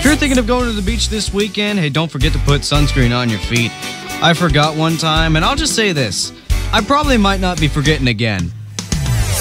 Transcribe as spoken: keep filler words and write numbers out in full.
If you're thinking of going to the beach this weekend, hey, don't forget to put sunscreen on your feet. I forgot one time, and I'll just say this. I probably might not be forgetting again.